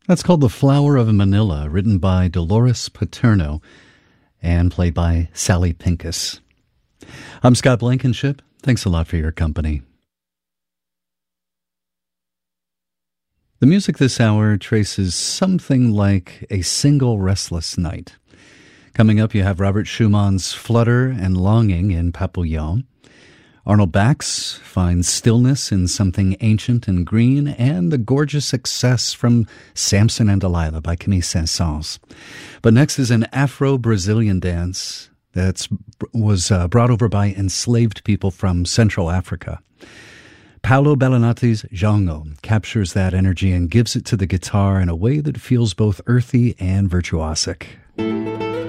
That's called The Flower of Manila, written by Dolores Paterno and played by Sally Pincus. I'm Scott Blankenship. Thanks a lot for your company. The music this hour traces something like a single restless night. Coming up, you have Robert Schumann's Flutter and Longing in Papillon. Arnold Bax finds stillness in something ancient and green, and the gorgeous success from Samson and Delilah by Camille Saint-Saëns. But next is an Afro-Brazilian dance that was brought over by enslaved people from Central Africa. Paolo Bellinati's Django captures that energy and gives it to the guitar in a way that feels both earthy and virtuosic.